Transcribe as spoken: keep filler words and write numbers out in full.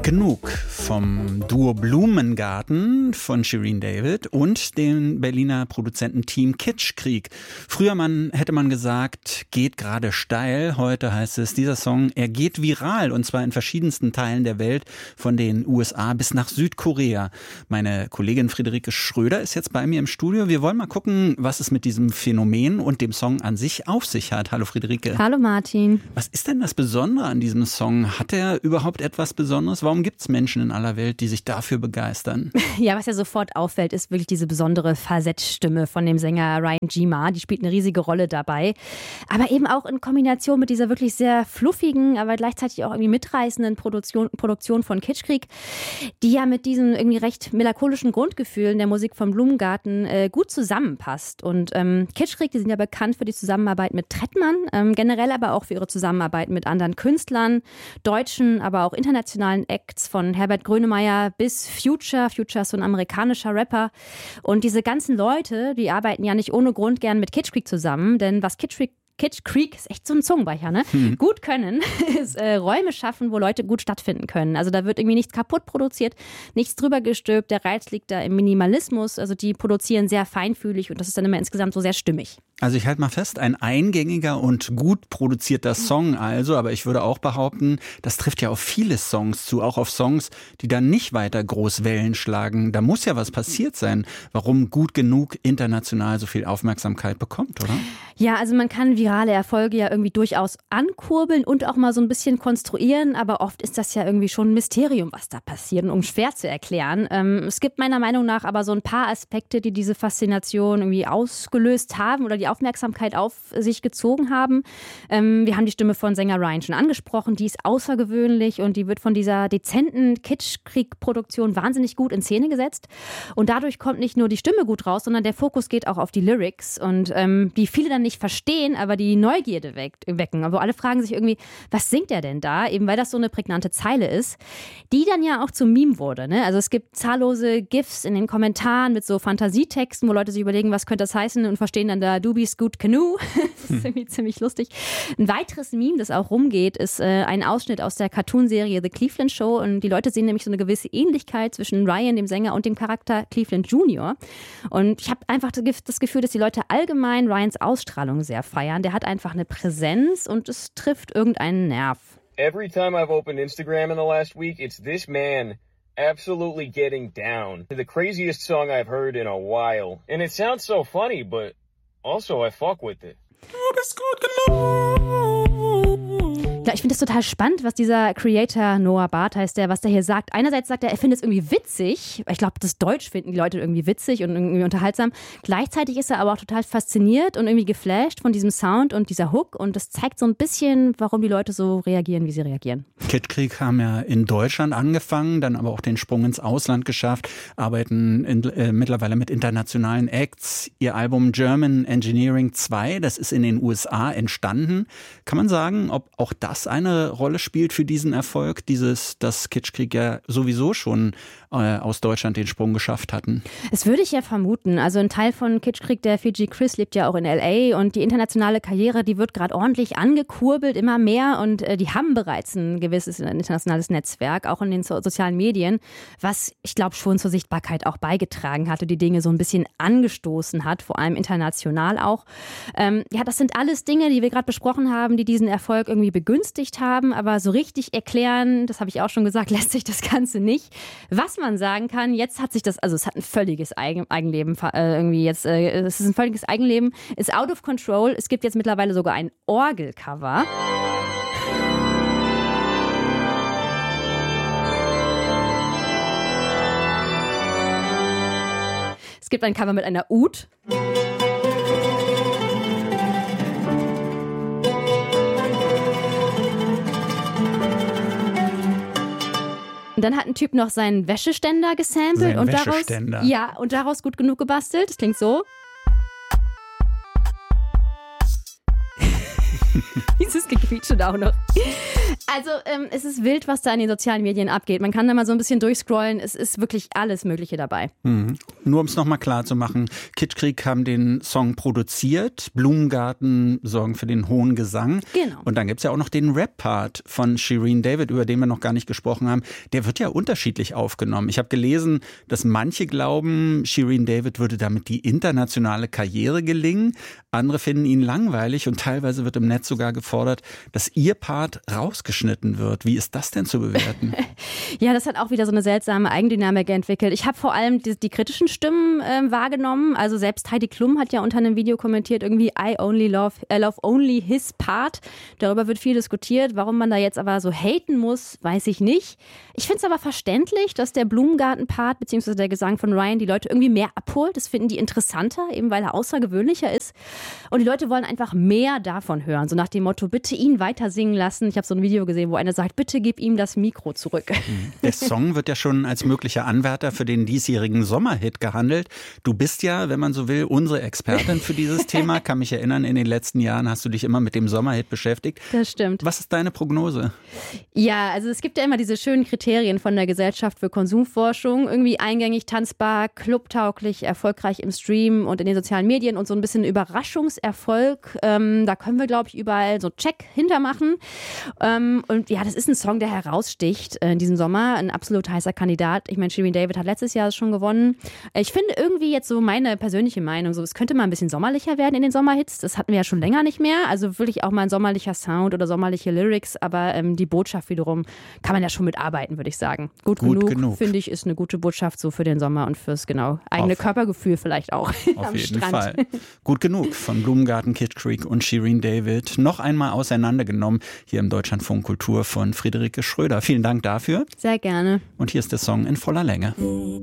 Genug vom Duo Blumengarten von Shirin David und dem Berliner Produzententeam Kitschkrieg. Früher man, hätte man gesagt, geht gerade steil. Heute heißt es, dieser Song, er geht viral und zwar in verschiedensten Teilen der Welt, von den U S A bis nach Südkorea. Meine Kollegin Friederike Schröder ist jetzt bei mir im Studio. Wir wollen mal gucken, was es mit diesem Phänomen und dem Song an sich auf sich hat. Hallo Friederike. Hallo Martin. Was ist denn das Besondere an diesem Song? Hat er überhaupt etwas Besonderes? Warum gibt es Menschen in aller Welt, die sich dafür begeistern? Ja, was ja sofort auffällt, ist wirklich diese besondere Falsettstimme von dem Sänger Ryan G. Ma. Die spielt eine riesige Rolle dabei. Aber eben auch in Kombination mit dieser wirklich sehr fluffigen, aber gleichzeitig auch irgendwie mitreißenden Produktion, Produktion von Kitschkrieg, die ja mit diesen irgendwie recht melancholischen Grundgefühlen der Musik vom Blumengarten äh, gut zusammenpasst. Und ähm, Kitschkrieg, die sind ja bekannt für die Zusammenarbeit mit Trettmann, ähm, generell aber auch für ihre Zusammenarbeit mit anderen Künstlern, deutschen, aber auch internationalen Acts, von Herbert Grönemeyer bis Future. Future ist so ein amerikanischer Rapper. Und diese ganzen Leute, die arbeiten ja nicht ohne Grund gern mit Kitschkrieg zusammen, denn was Kitschkrieg Kitschkrieg ist echt so ein Zungenbrecher, ne? Hm. Gut können ist äh, Räume schaffen, wo Leute gut stattfinden können. Also da wird irgendwie nichts kaputt produziert, nichts drüber gestülpt. Der Reiz liegt da im Minimalismus. Also die produzieren sehr feinfühlig und das ist dann immer insgesamt so sehr stimmig. Also ich halte mal fest, ein eingängiger und gut produzierter Song also, aber ich würde auch behaupten, das trifft ja auf viele Songs zu, auch auf Songs, die dann nicht weiter groß Wellen schlagen. Da muss ja was passiert sein, warum Gut genug international so viel Aufmerksamkeit bekommt, oder? Ja, also man kann virale Erfolge ja irgendwie durchaus ankurbeln und auch mal so ein bisschen konstruieren, aber oft ist das ja irgendwie schon ein Mysterium, was da passiert und um schwer zu erklären. Ähm, es gibt meiner Meinung nach aber so ein paar Aspekte, die diese Faszination irgendwie ausgelöst haben oder die Aufmerksamkeit auf sich gezogen haben. Ähm, wir haben die Stimme von Sänger Ryan schon angesprochen, die ist außergewöhnlich und die wird von dieser dezenten Kitschkrieg-Produktion wahnsinnig gut in Szene gesetzt und dadurch kommt nicht nur die Stimme gut raus, sondern der Fokus geht auch auf die Lyrics und ähm, die viele dann nicht verstehen, aber die Neugierde weckt, wecken. Aber alle fragen sich irgendwie, was singt er denn da? Eben weil das so eine prägnante Zeile ist, die dann ja auch zum Meme wurde. Ne? Also es gibt zahllose GIFs in den Kommentaren mit so Fantasietexten, wo Leute sich überlegen, was könnte das heißen und verstehen dann da Doobie Scoot Canoe. Das ist irgendwie ziemlich lustig. Ein weiteres Meme, das auch rumgeht, ist äh, ein Ausschnitt aus der Cartoonserie The Cleveland Show und die Leute sehen nämlich so eine gewisse Ähnlichkeit zwischen Ryan, dem Sänger, und dem Charakter Cleveland Junior Und ich habe einfach das Gefühl, dass die Leute allgemein Ryans Ausstrahlung sehr feiern. Der hat einfach eine Präsenz und es trifft irgendeinen Nerv. Every time I've opened Instagram in the last week, it's this man absolutely getting down to the craziest song I've heard in a while. And it sounds so funny, but also I fuck with it. Du bist gut genug. Ja, ich finde das total spannend, was dieser Creator, Noah Barth heißt der, was der hier sagt. Einerseits sagt er, er findet es irgendwie witzig. Ich glaube, das Deutsch finden die Leute irgendwie witzig und irgendwie unterhaltsam. Gleichzeitig ist er aber auch total fasziniert und irgendwie geflasht von diesem Sound und dieser Hook. Und das zeigt so ein bisschen, warum die Leute so reagieren, wie sie reagieren. Kitschkrieg haben ja in Deutschland angefangen, dann aber auch den Sprung ins Ausland geschafft, arbeiten in, äh, mittlerweile mit internationalen Acts. Ihr Album German Engineering zwei, das ist in den U S A entstanden. Kann man sagen, ob auch das eine Rolle spielt für diesen Erfolg, dieses, dass Kitschkrieg ja sowieso schon äh, aus Deutschland den Sprung geschafft hatten? Das würde ich ja vermuten. Also ein Teil von Kitschkrieg, der Fiji Chris, lebt ja auch in L A und die internationale Karriere, die wird gerade ordentlich angekurbelt, immer mehr und äh, die haben bereits ein gewisses internationales Netzwerk, auch in den so- sozialen Medien, was ich glaube schon zur Sichtbarkeit auch beigetragen hatte, die Dinge so ein bisschen angestoßen hat, vor allem international auch. Ähm, ja, das sind alles Dinge, die wir gerade besprochen haben, die diesen Erfolg irgendwie begünstigt haben, aber so richtig erklären, das habe ich auch schon gesagt, lässt sich das Ganze nicht. Was man sagen kann, jetzt hat sich das, also es hat ein völliges Eigen, Eigenleben, äh, irgendwie jetzt, äh, es ist ein völliges Eigenleben, ist out of control. Es gibt jetzt mittlerweile sogar ein Orgelcover. Es gibt ein Cover mit einer Ud. Und dann hat ein Typ noch seinen Wäscheständer gesampelt Sein und Wäscheständer. daraus, ja, und daraus gut genug gebastelt. Das klingt so. Dieses Gequietschen auch noch. Also ähm, es ist wild, was da in den sozialen Medien abgeht. Man kann da mal so ein bisschen durchscrollen. Es ist wirklich alles Mögliche dabei. Mhm. Nur um es nochmal klar zu machen, Kitschkrieg haben den Song produziert, Blumengarten sorgen für den hohen Gesang. Genau. Und dann gibt es ja auch noch den Rap-Part von Shirin David, über den wir noch gar nicht gesprochen haben. Der wird ja unterschiedlich aufgenommen. Ich habe gelesen, dass manche glauben, Shirin David würde damit die internationale Karriere gelingen. Andere finden ihn langweilig und teilweise wird im Netz sogar gefordert, dass ihr Part rausgeschnitten wird. Wie ist das denn zu bewerten? Ja, das hat auch wieder so eine seltsame Eigendynamik entwickelt. Ich habe vor allem die, die kritischen Stimmen äh, wahrgenommen. Also selbst Heidi Klum hat ja unter einem Video kommentiert, irgendwie I only love, I love only his part. Darüber wird viel diskutiert. Warum man da jetzt aber so haten muss, weiß ich nicht. Ich finde es aber verständlich, dass der Blumengarten-Part bzw. der Gesang von Ryan die Leute irgendwie mehr abholt. Das finden die interessanter, eben weil er außergewöhnlicher ist. Und die Leute wollen einfach mehr davon hören. So nach dem Motto, bitte ihn weiter singen lassen. Ich habe so ein Video gesehen, wo einer sagt, bitte gib ihm das Mikro zurück. Der Song wird ja schon als möglicher Anwärter für den diesjährigen Sommerhit gehandelt. Du bist ja, wenn man so will, unsere Expertin für dieses Thema. Kann mich erinnern, in den letzten Jahren hast du dich immer mit dem Sommerhit beschäftigt. Das stimmt. Was ist deine Prognose? Ja, also es gibt ja immer diese schönen Kriterien von der Gesellschaft für Konsumforschung. Irgendwie eingängig, tanzbar, clubtauglich, erfolgreich im Stream und in den sozialen Medien und so ein bisschen Überraschungserfolg. Ähm, da können wir, glaube ich, überall so Check hintermachen. Ähm, und ja, das ist ein Song, der heraussticht in diesem Sommer. Ein absolut heißer Kandidat. Ich meine, Shirin David hat letztes Jahr schon gewonnen. Ich finde irgendwie jetzt so meine persönliche Meinung, so es könnte mal ein bisschen sommerlicher werden in den Sommerhits. Das hatten wir ja schon länger nicht mehr. Also wirklich auch mal ein sommerlicher Sound oder sommerliche Lyrics. Aber ähm, die Botschaft wiederum kann man ja schon mitarbeiten, würde ich sagen. Gut, Gut genug, genug. finde ich, ist eine gute Botschaft so für den Sommer und fürs genau eigene Auf. Körpergefühl vielleicht auch. Auf am jeden Strand. Fall. Gut genug von Blumengarten, Kitschkrieg und Shirin David. Noch einmal auseinandergenommen hier im Deutschlandfunk Kultur von Friederike Schröder. Vielen Dank dafür. Sehr gerne. Und hier ist der Song in voller Länge.